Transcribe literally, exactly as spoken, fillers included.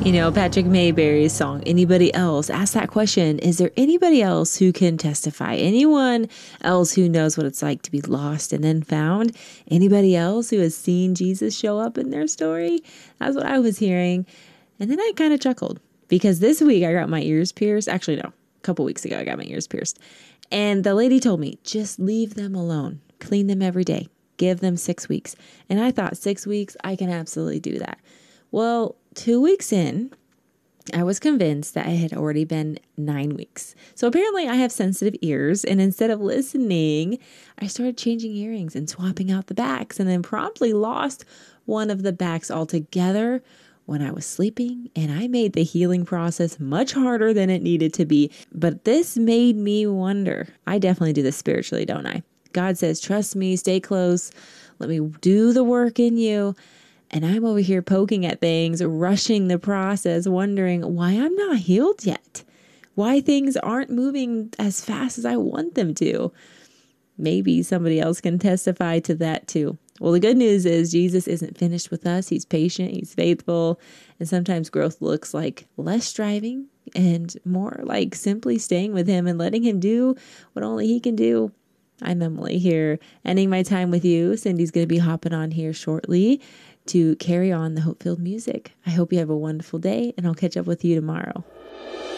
You know, Patrick Mayberry's song, Anybody Else? Ask that question. Is there anybody else who can testify? Anyone else who knows what it's like to be lost and then found? Anybody else who has seen Jesus show up in their story? That's what I was hearing. And then I kind of chuckled because this week I got my ears pierced. Actually, no, a couple weeks ago I got my ears pierced. And the lady told me, just leave them alone. Clean them every day. Give them six weeks. And I thought six weeks, I can absolutely do that. Well, two weeks in, I was convinced that it had already been nine weeks. So apparently I have sensitive ears, and instead of listening, I started changing earrings and swapping out the backs, and then promptly lost one of the backs altogether when I was sleeping, and I made the healing process much harder than it needed to be. But this made me wonder. I definitely do this spiritually, don't I? God says, trust me, stay close, let me do the work in you. And I'm over here poking at things, rushing the process, wondering why I'm not healed yet, why things aren't moving as fast as I want them to. Maybe somebody else can testify to that too. Well, the good news is Jesus isn't finished with us. He's patient, he's faithful, and sometimes growth looks like less striving and more like simply staying with him and letting him do what only he can do. I'm Emily here, ending my time with you. Cindy's going to be hopping on here shortly to carry on the hope-filled music. I hope you have a wonderful day, and I'll catch up with you tomorrow.